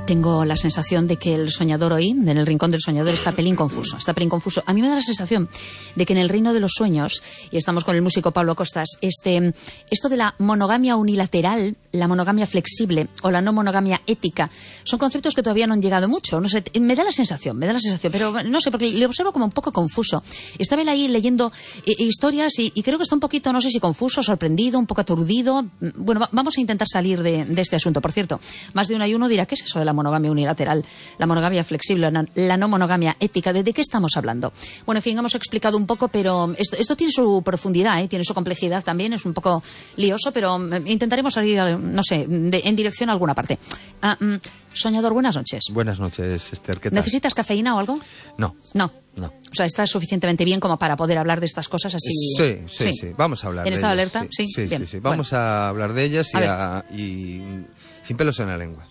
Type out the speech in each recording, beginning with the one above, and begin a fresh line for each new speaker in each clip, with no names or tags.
tengo la sensación de que el soñador hoy, en el rincón del soñador, está pelín confuso. A mí me da la sensación de que en el reino de los sueños, y estamos con el músico Pablo Costas, esto de la monogamia unilateral, la monogamia flexible o la no monogamia ética, son conceptos que todavía no han llegado mucho. No sé, me da la sensación, pero no sé, porque le observo como un poco confuso. Estaba él ahí leyendo historias y creo que está un poquito, no sé si confuso, sorprendido, un poco aturdido. Bueno, vamos a intentar salir de este asunto. Por cierto, más de uno y uno dirá, ¿qué es eso de la monogamia unilateral, la monogamia flexible, la no monogamia ética? ¿De qué estamos hablando? Bueno, en fin, hemos explicado un poco, pero esto tiene su profundidad, tiene su complejidad también, es un poco lioso, pero intentaremos salir, no sé, en dirección a alguna parte. Soñador, buenas noches.
Buenas noches, Esther, ¿qué tal?
¿Necesitas cafeína o algo?
No.
O sea, ¿estás suficientemente bien como para poder hablar de estas cosas así?
Sí. Vamos a hablar de ellas.
¿En estado de alerta?
Sí. Vamos a hablar de ellas y sin pelos en la lengua.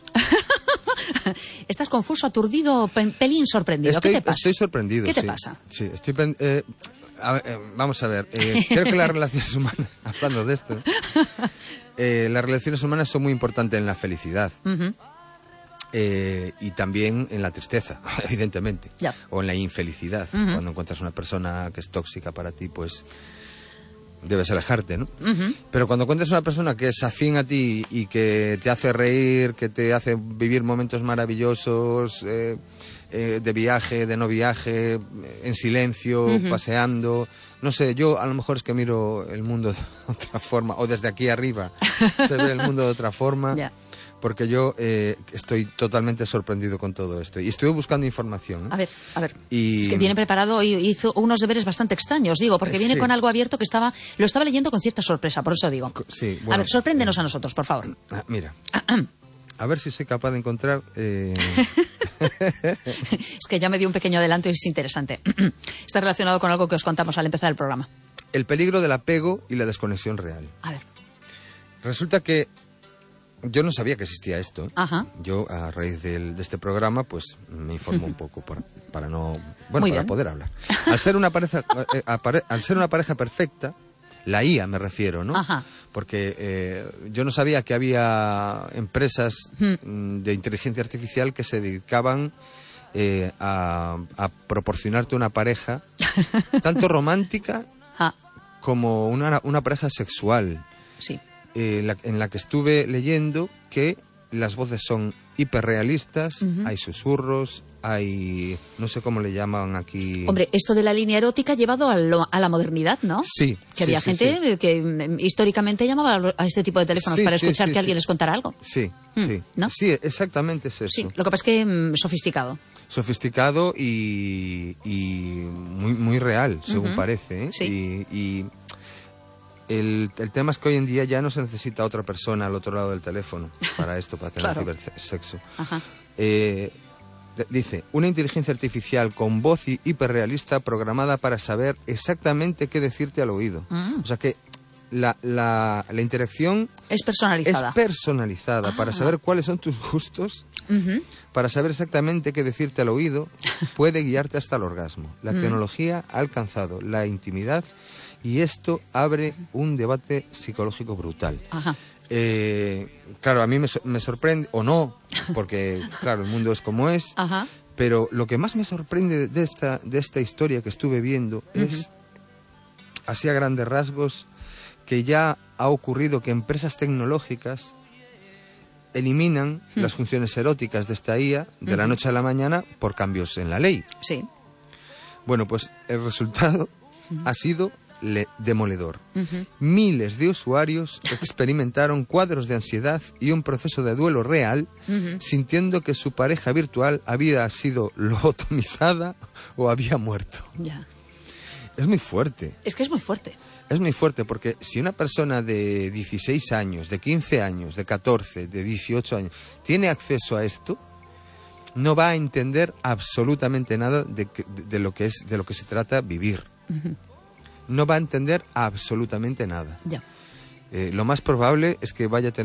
¿Estás confuso, aturdido, pelín sorprendido? ¿Qué te pasa?
Estoy sorprendido.
¿Qué te pasa?
Sí, vamos a ver. Creo que las relaciones humanas, hablando de esto, las relaciones humanas son muy importantes en la felicidad.
Uh-huh.
Y también en la tristeza, evidentemente.
Ya.
O en la infelicidad.
Uh-huh.
Cuando encuentras una persona que es tóxica para ti, pues debes alejarte, ¿no?
Uh-huh.
Pero cuando encuentras una persona que es afín a ti y que te hace reír, que te hace vivir momentos maravillosos, de viaje, de no viaje, en silencio, uh-huh, paseando, no sé, yo a lo mejor es que miro el mundo de otra forma, o desde aquí arriba se ve el mundo de otra forma.
Yeah.
Porque yo estoy totalmente sorprendido con todo esto. Y estuve buscando información.
A ver.
Y...
Es que viene preparado y hizo unos deberes bastante extraños, digo, porque viene con algo abierto que lo estaba leyendo con cierta sorpresa, por eso digo.
Sí, bueno,
a ver, sorpréndenos a nosotros, por favor.
Mira, a ver si soy capaz de encontrar...
Es que ya me dio un pequeño adelanto y es interesante. Está relacionado con algo que os contamos al empezar el programa.
El peligro del apego y la desconexión real.
A ver.
Resulta que yo no sabía que existía esto.
Ajá.
Yo, a raíz de este programa, pues me informo un poco para poder hablar. Al ser una pareja perfecta, la IA me refiero, ¿no?
Ajá.
Porque yo no sabía que había empresas de inteligencia artificial que se dedicaban a proporcionarte una pareja tanto romántica como una pareja sexual.
Sí.
En la que estuve leyendo que las voces son hiperrealistas, uh-huh, hay susurros, hay... no sé cómo le llaman aquí...
Hombre, esto de la línea erótica llevado a la modernidad, ¿no?
Sí.
Que había gente que históricamente llamaba a este tipo de teléfonos para escuchar que alguien les contara algo.
Sí.
¿No?
Sí, exactamente es eso.
Sí, lo que pasa es que sofisticado.
Sofisticado y muy, muy real, según, uh-huh, parece, ¿eh?
Sí.
Y el tema es que hoy en día ya no se necesita otra persona al otro lado del teléfono para esto, para tener
claro,
cibersexo.
Ajá.
Dice, una inteligencia artificial con voz hiperrealista programada para saber exactamente qué decirte al oído. O sea que la interacción
es personalizada.
Para saber cuáles son tus gustos,
uh-huh,
para saber exactamente qué decirte al oído, puede guiarte hasta el orgasmo. La tecnología ha alcanzado la intimidad y esto abre un debate psicológico brutal.
Ajá.
Claro, a mí me sorprende, o no, porque claro, el mundo es como es.
Ajá.
Pero lo que más me sorprende de esta historia que estuve viendo, uh-huh, es, así a grandes rasgos, que ya ha ocurrido que empresas tecnológicas eliminan las funciones eróticas de esta IA de la noche a la mañana por cambios en la ley.
Sí.
Bueno, pues el resultado ha sido demoledor.
Uh-huh.
Miles de usuarios experimentaron cuadros de ansiedad y un proceso de duelo real, uh-huh, sintiendo que su pareja virtual había sido lobotomizada o había muerto.
Ya.
Es muy fuerte.
Es que es muy fuerte.
Es muy fuerte porque si una persona de 16 años, de 15 años, de 14, de 18 años tiene acceso a esto, no va a entender absolutamente nada de lo que se trata vivir.
Uh-huh.
No va a entender absolutamente nada.
Ya.
Lo más probable es que vaya a tener